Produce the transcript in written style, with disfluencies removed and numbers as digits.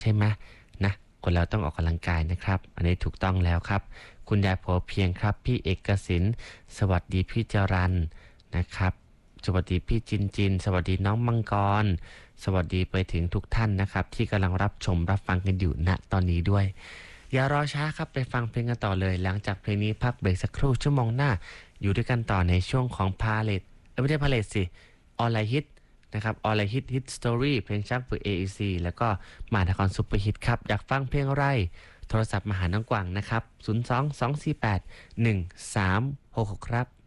ใช่ไหมนะคนเราต้องออกกำลังกายนะครับอันนี้ถูกต้องแล้วครับคุณยายพอเพียงครับพี่เอกสินสวัสดีพี่จรัญนะครับสวัสดีพี่จินสวัสดีน้องมังกรสวัสดีไปถึงทุกท่านนะครับที่กำลังรับชมรับฟังกันอยู่ณตอนนี้ด้วยอย่ารอช้าครับไปฟังเพลงกันต่อเลยหลังจากเพลงนี้พักเบรกสักครู่ชั่วโมงหน้าอยู่ด้วยกันต่อในช่วงของพาเลทไม่ใช่พาเลทสิออนไลน์ฮิตนะครับออนไลน์ฮิตสตอรี่เพลงช้างฝึก AEC แล้วก็มหานครซุปเปอร์ฮิตครับอยากฟังเพลงอะไรโทรศัพท์มาหาน้องกวางนะครับ022481366ครับ